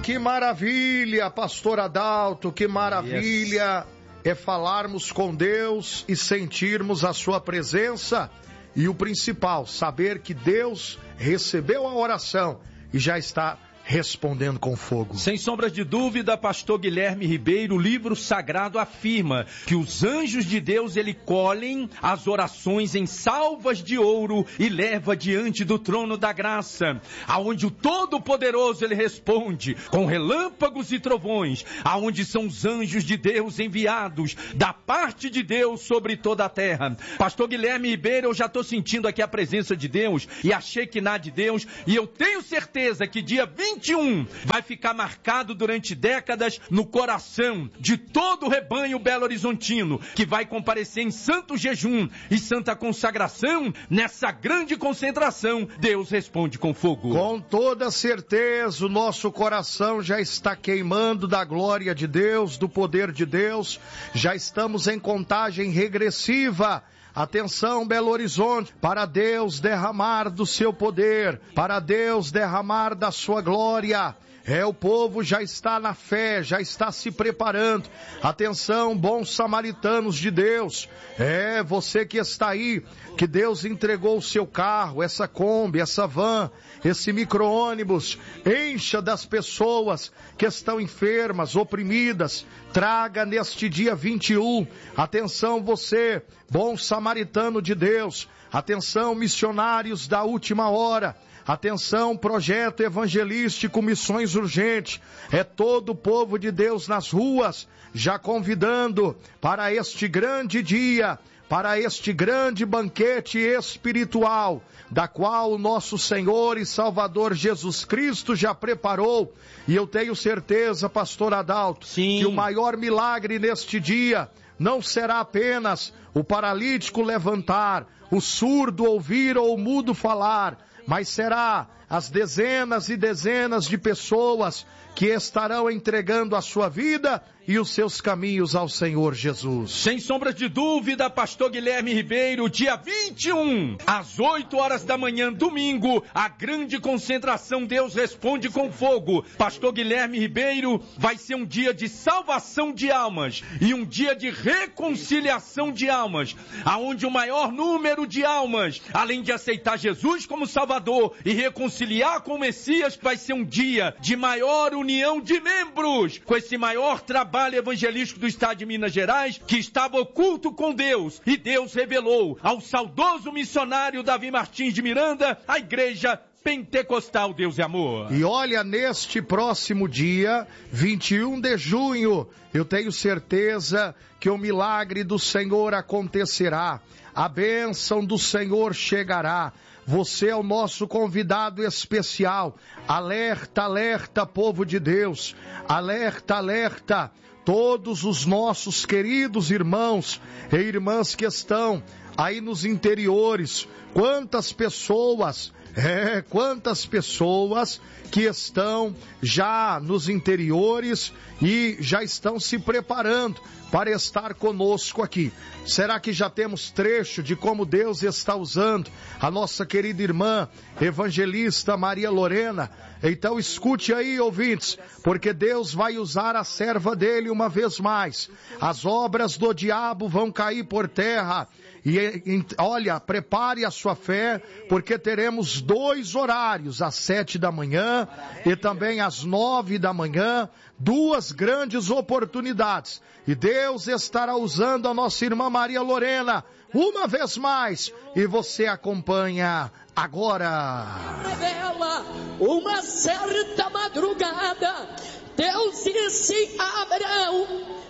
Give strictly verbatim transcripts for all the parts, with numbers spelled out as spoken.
Que maravilha, pastor Adalto, que maravilha yes. é falarmos com Deus e sentirmos a sua presença. E o principal, saber que Deus recebeu a oração e já está respondendo com fogo. Sem sombras de dúvida, pastor Guilherme Ribeiro, o livro sagrado afirma que os anjos de Deus, ele colhem as orações em salvas de ouro e leva diante do trono da graça, aonde o Todo-Poderoso ele responde com relâmpagos e trovões, aonde são os anjos de Deus enviados da parte de Deus sobre toda a terra. Pastor Guilherme Ribeiro, eu já estou sentindo aqui a presença de Deus e a Shekinah de Deus, e eu tenho certeza que dia vinte e um vai ficar marcado durante décadas no coração de todo o rebanho belo-horizontino, que vai comparecer em santo jejum e santa consagração. Nessa grande concentração, Deus responde com fogo. Com toda certeza, o nosso coração já está queimando da glória de Deus, do poder de Deus. Já estamos em contagem regressiva. Atenção, Belo Horizonte, para Deus derramar do seu poder, para Deus derramar da sua glória. É, o povo já está na fé, já está se preparando. Atenção, bons samaritanos de Deus. É, você que está aí, que Deus entregou o seu carro, essa Kombi, essa van, esse micro-ônibus. Encha das pessoas que estão enfermas, oprimidas. Traga neste dia vinte e um. Atenção você, bom samaritano de Deus. Atenção, missionários da última hora. Atenção, projeto evangelístico Missões Urgentes. É todo o povo de Deus nas ruas, já convidando para este grande dia, para este grande banquete espiritual, da qual o nosso Senhor e Salvador Jesus Cristo já preparou. E eu tenho certeza, pastor Adalto, Sim. que o maior milagre neste dia não será apenas o paralítico levantar, o surdo ouvir ou o mudo falar, mas será as dezenas e dezenas de pessoas que estarão entregando a sua vida e os seus caminhos ao Senhor Jesus. Sem sombras de dúvida, pastor Guilherme Ribeiro, dia vinte e um, às oito horas da manhã, domingo, a grande concentração Deus responde com fogo. Pastor Guilherme Ribeiro, vai ser um dia de salvação de almas e um dia de reconciliação de almas, aonde o maior número de almas, além de aceitar Jesus como Salvador e reconciliar com o Messias, vai ser um dia de maior união de membros, com esse maior trabalho evangelístico do estado de Minas Gerais, que estava oculto com Deus, e Deus revelou ao saudoso missionário Davi Martins de Miranda a igreja Pentecostal Deus e Amor. E olha, neste próximo dia, vinte e um de junho, eu tenho certeza que o milagre do Senhor acontecerá, a bênção do Senhor chegará. Você é o nosso convidado especial. Alerta, alerta, povo de Deus. Alerta, alerta, todos os nossos queridos irmãos e irmãs que estão aí nos interiores. Quantas pessoas, é, quantas pessoas que estão já nos interiores e já estão se preparando para estar conosco aqui. Será que já temos trecho de como Deus está usando a nossa querida irmã evangelista Maria Lorena? Então escute aí, ouvintes, porque Deus vai usar a serva dele uma vez mais. As obras do diabo vão cair por terra. E olha, prepare a sua fé, porque teremos dois horários, às sete da manhã e também às nove da manhã, duas grandes oportunidades. E Deus estará usando a nossa irmã Maria Lorena uma vez mais, e você acompanha agora. Revela uma certa madrugada, Deus disse a Abraão: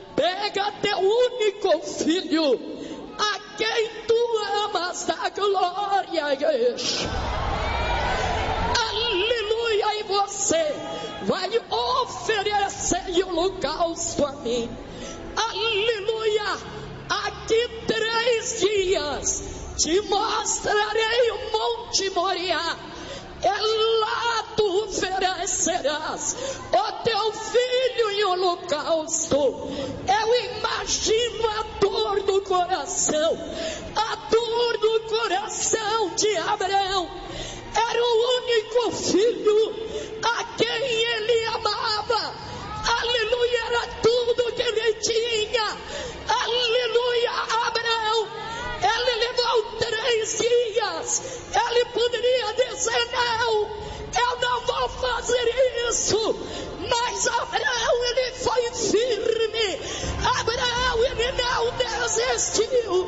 pega teu único filho, a quem tu amas, da glória. Aleluia, e você vai oferecer holocausto a mim. Aleluia. Aqui três dias te mostrarei o Monte Moriá. E lá tu oferecerás o teu filho em holocausto. Eu imagino a dor do coração, a dor do coração de Abraão. Era o único filho a quem ele amava. tinha, aleluia, Abraão, ele levou três dias, ele poderia dizer não, eu não vou fazer isso, mas Abraão, ele foi firme, Abraão, ele não desistiu,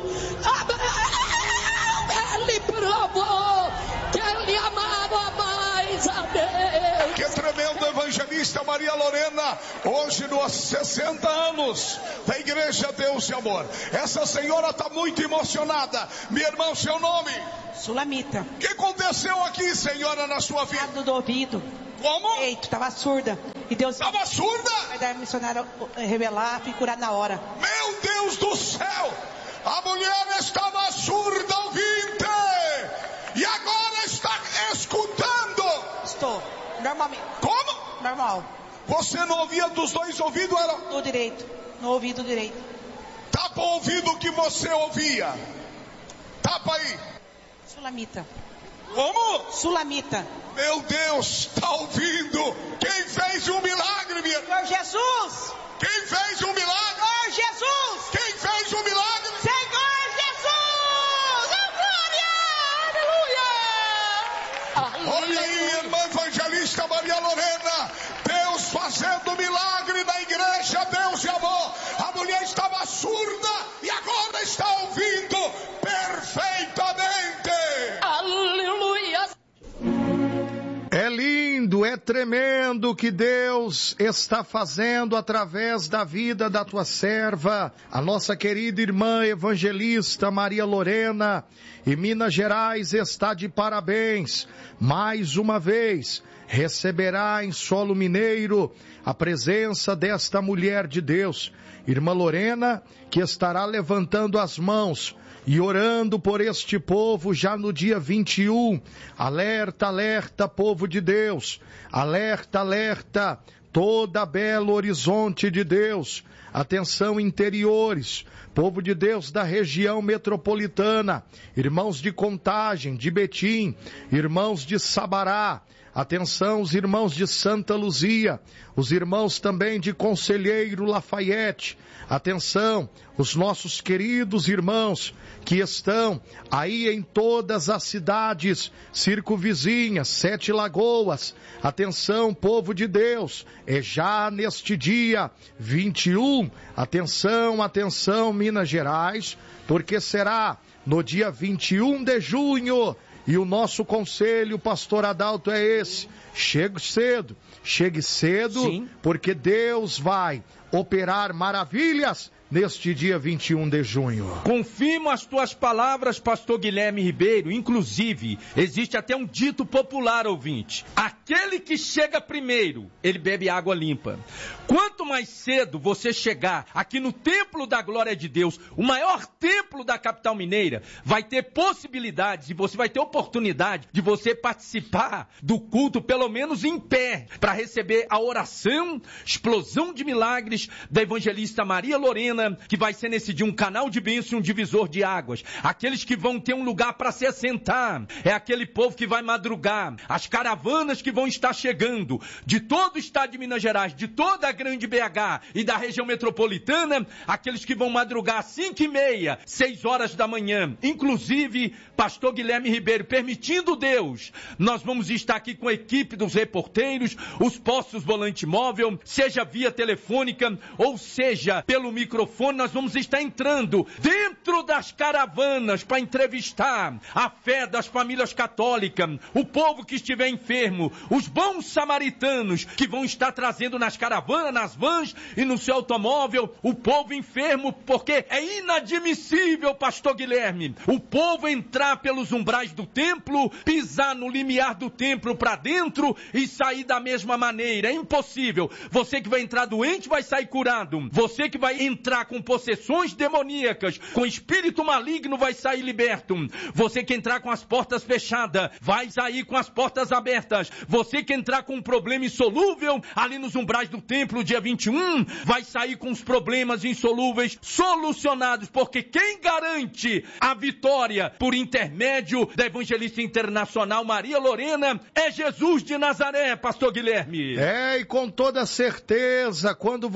Abraão, ele provou que ele amava mais a Deus. Que tremendo, evangelista Maria Lorena, hoje nos sessenta anos da Igreja Deus e Amor. Essa senhora está muito emocionada. Minha irmã, seu nome? Sulamita. O que aconteceu aqui, senhora, na sua vida? Do ouvido. Como? Eita, estava surda. E Deus estava surda? Vai dar missionário revelar e curar na hora. Meu Deus do céu! A mulher estava surda, ouvinte, e agora está escutando. Estou, normalmente. Como? Normal. Você não ouvia dos dois ouvidos? Era? Do direito, no ouvido direito. Tapa o ouvido que você ouvia. Tapa aí. Sulamita. Como? Sulamita. Meu Deus, está ouvindo? Quem fez um milagre, minha irmã? Senhor Jesus. Quem fez um milagre? Senhor Jesus. Quem fez um milagre? Senhor Jesus. Oh, glória. Aleluia. Olha aí, irmã evangelista Maria Lorena. Deus fazendo milagre na igreja Deus e Amor. A mulher estava surda e agora está ouvindo perfeitamente. Aleluia. É lindo, é tremendo o que Deus está fazendo através da vida da tua serva, a nossa querida irmã evangelista Maria Lorena, em Minas Gerais está de parabéns. Mais uma vez, receberá em solo mineiro a presença desta mulher de Deus, irmã Lorena, que estará levantando as mãos e orando por este povo já no dia vinte e um. Alerta, alerta, povo de Deus. Alerta, alerta, toda Belo Horizonte de Deus. Atenção, interiores, povo de Deus da região metropolitana, irmãos de Contagem, de Betim, irmãos de Sabará. Atenção, os irmãos de Santa Luzia, os irmãos também de Conselheiro Lafayette. Atenção, os nossos queridos irmãos que estão aí em todas as cidades circunvizinhas, Sete Lagoas. Atenção, povo de Deus, é já neste dia vinte e um. Atenção, atenção, Minas Gerais, porque será no dia vinte e um de junho. E o nosso conselho, pastor Adalto, é esse: chegue cedo, chegue cedo, Sim. porque Deus vai operar maravilhas neste dia vinte e um de junho. Confirmo as tuas palavras, pastor Guilherme Ribeiro. Inclusive, existe até um dito popular, ouvinte: aquele que chega primeiro, ele bebe água limpa. Quanto mais cedo você chegar aqui no Templo da Glória de Deus, o maior templo da capital mineira, vai ter possibilidades e você vai ter oportunidade de você participar do culto, pelo menos em pé, para receber a oração, explosão de milagres da evangelista Maria Lorena, que vai ser nesse dia um canal de bênção e um divisor de águas. Aqueles que vão ter um lugar para se assentar, é aquele povo que vai madrugar, as caravanas que vão estar chegando de todo o estado de Minas Gerais, de toda a grande B H e da região metropolitana, aqueles que vão madrugar às cinco e meia, seis horas da manhã. Inclusive, pastor Guilherme Ribeiro, permitindo Deus, nós vamos estar aqui com a equipe dos reporteiros, os postos volante móvel, seja via telefônica ou seja pelo microfone. Nós vamos estar entrando dentro das caravanas para entrevistar a fé das famílias católicas, o povo que estiver enfermo, os bons samaritanos que vão estar trazendo nas caravanas, nas vans e no seu automóvel, o povo enfermo, porque é inadmissível, pastor Guilherme, o povo entrar pelos umbrais do templo, pisar no limiar do templo para dentro e sair da mesma maneira. É impossível. Você que vai entrar doente vai sair curado. Você que vai entrar com possessões demoníacas, com espírito maligno, vai sair liberto. Você que entrar com as portas fechadas, vai sair com as portas abertas. Você que entrar com um problema insolúvel ali nos umbrais do templo, dia vinte e um, vai sair com os problemas insolúveis solucionados, porque quem garante a vitória por intermédio da evangelista internacional Maria Lorena é Jesus de Nazaré, pastor Guilherme. É, e com toda certeza, quando você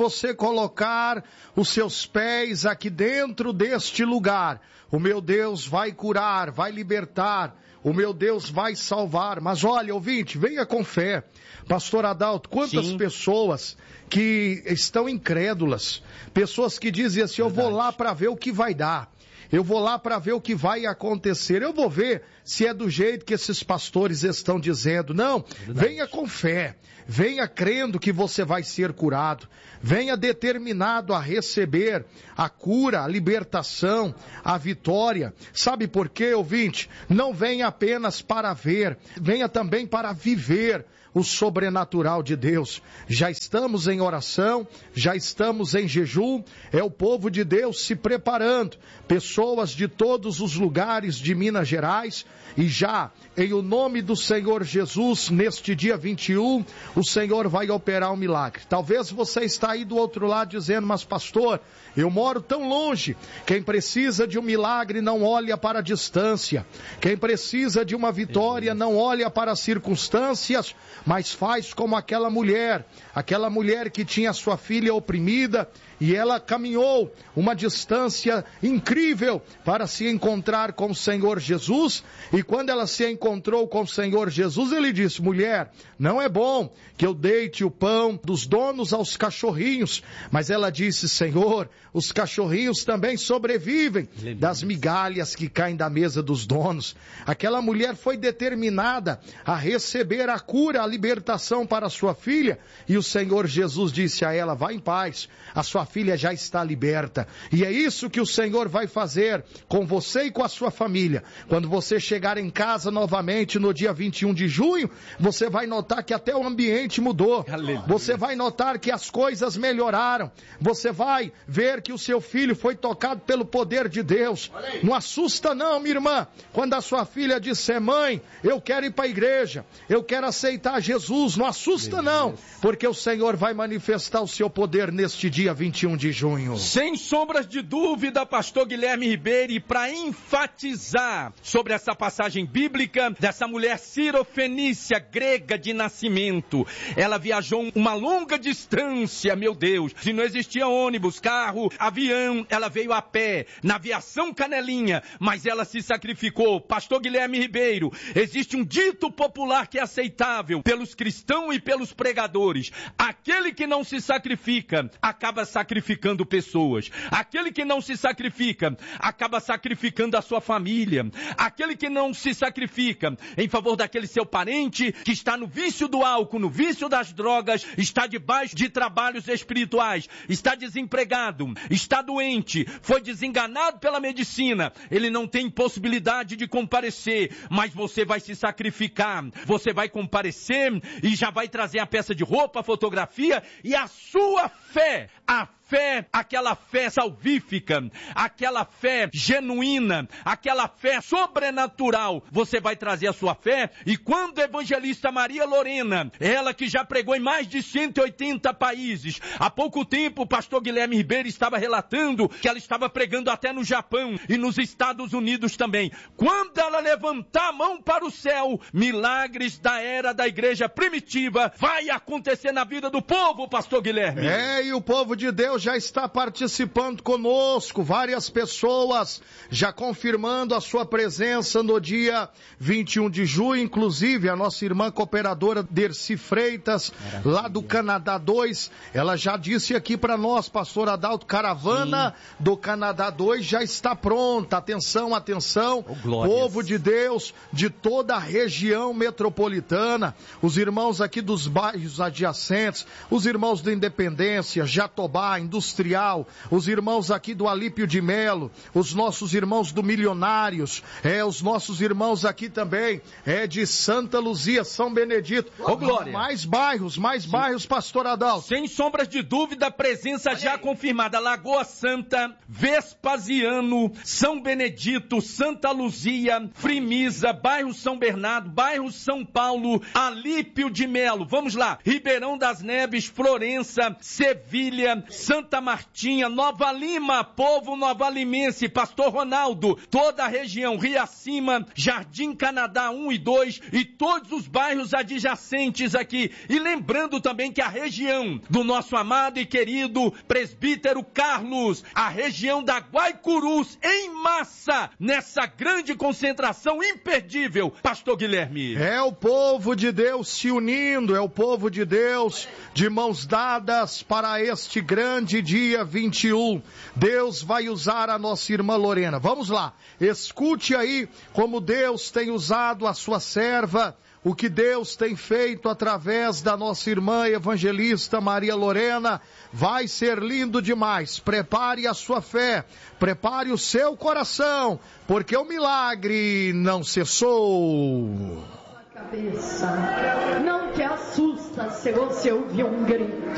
você colocar os seus pés aqui dentro deste lugar, o meu Deus vai curar, vai libertar, o meu Deus vai salvar. Mas olha, ouvinte, venha com fé. Pastor Adalto, quantas Sim. pessoas que estão incrédulas, pessoas que dizem assim, Verdade. eu vou lá para ver o que vai dar. Eu vou lá para ver o que vai acontecer. Eu vou ver se é do jeito que esses pastores estão dizendo. Não, Verdade. venha com fé. Venha crendo que você vai ser curado. Venha determinado a receber a cura, a libertação, a vitória. Sabe por quê, ouvinte? Não venha apenas para ver, venha também para viver o sobrenatural de Deus. Já estamos em oração, já estamos em jejum, é o povo de Deus se preparando, pessoas de todos os lugares de Minas Gerais, e já em o nome do Senhor Jesus, neste dia vinte e um, o Senhor vai operar um milagre. Talvez você está aí do outro lado dizendo, mas pastor, eu moro tão longe. Quem precisa de um milagre não olha para a distância. Quem precisa de uma vitória não olha para as circunstâncias, mas faz como aquela mulher, aquela mulher que tinha sua filha oprimida, e ela caminhou uma distância incrível para se encontrar com o Senhor Jesus, e quando ela se encontrou com o Senhor Jesus, ele disse, mulher, não é bom que eu deite o pão dos donos aos cachorrinhos, mas ela disse, Senhor, os cachorrinhos também sobrevivem das migalhas que caem da mesa dos donos. Aquela mulher foi determinada a receber a cura, a libertação para a sua filha, e o Senhor Jesus disse a ela, vá em paz, a sua filha já está liberta. E é isso que o Senhor vai fazer com você e com a sua família. Quando você chegar em casa novamente no dia vinte e um de junho, você vai notar que até o ambiente mudou. Aleluia. Você vai notar que as coisas melhoraram. Você vai ver que o seu filho foi tocado pelo poder de Deus. Não assusta não, minha irmã, quando a sua filha disser, mãe, eu quero ir para a igreja, eu quero aceitar Jesus. Não assusta não, porque o Senhor vai manifestar o seu poder neste dia vinte e um de junho. Sem sombras de dúvida, pastor Guilherme Ribeiro, e para enfatizar sobre essa passagem bíblica dessa mulher cirofenícia, grega de nascimento, ela viajou uma longa distância, meu Deus, se não existia ônibus, carro, avião, ela veio a pé, na aviação Canelinha, mas ela se sacrificou. Pastor Guilherme Ribeiro, existe um dito popular que é aceitável pelos cristãos e pelos pregadores: aquele que não se sacrifica, acaba sacrificando pessoas. Aquele que não se sacrifica, acaba sacrificando a sua família. Aquele que não se sacrifica em favor daquele seu parente que está no vício do álcool, no vício das drogas, está debaixo de trabalhos espirituais, está desempregado, está doente, foi desenganado pela medicina, ele não tem possibilidade de comparecer, mas você vai se sacrificar, você vai comparecer e já vai trazer a peça de roupa, a fotografia e a sua fé, a fé, aquela fé salvífica, aquela fé genuína, aquela fé sobrenatural. Você vai trazer a sua fé, e quando a evangelista Maria Lorena, ela que já pregou em mais de cento e oitenta países, há pouco tempo o pastor Guilherme Ribeiro estava relatando que ela estava pregando até no Japão e nos Estados Unidos também. Quando ela levantar a mão para o céu, milagres da era da igreja primitiva vai acontecer na vida do povo, pastor Guilherme. É, e o povo de Deus já está participando conosco, várias pessoas já confirmando a sua presença no dia vinte e um de junho, inclusive a nossa irmã cooperadora Dercy Freitas, Maravilha. Lá do Canadá dois, ela já disse aqui para nós, pastor Adalto, caravana Sim. do Canadá dois já está pronta. Atenção, atenção, oh, povo de Deus de toda a região metropolitana, os irmãos aqui dos bairros adjacentes, os irmãos da Independência, Jatobá, Industrial, os irmãos aqui do Alípio de Melo, os nossos irmãos do Milionários, é, os nossos irmãos aqui também, é de Santa Luzia, São Benedito. Ô, Glória. Mais bairros, mais Sim. bairros, pastor Adalto. Sem sombras de dúvida, presença já confirmada. Lagoa Santa, Vespasiano, São Benedito, Santa Luzia, Frimisa, bairro São Bernardo, bairro São Paulo, ali Alípio de Melo, vamos lá, Ribeirão das Neves, Florença, Sevilha, Santa Martinha, Nova Lima, povo novalimense, Pastor Ronaldo, toda a região, Riacima, Jardim Canadá um e dois e todos os bairros adjacentes aqui. E lembrando também que a região do nosso amado e querido presbítero Carlos, a região da Guaicurus, em massa, nessa grande concentração imperdível, Pastor Guilherme. É o povo de Deus se unindo, é o povo de Deus de mãos dadas para este grande dia vinte e um. Deus vai usar a nossa irmã Lorena. Vamos lá, escute aí como Deus tem usado a sua serva, o que Deus tem feito através da nossa irmã evangelista Maria Lorena. Vai ser lindo demais. Prepare a sua fé, prepare o seu coração, porque o milagre não cessou. Cabeça, não te assusta se você ouvir um grito.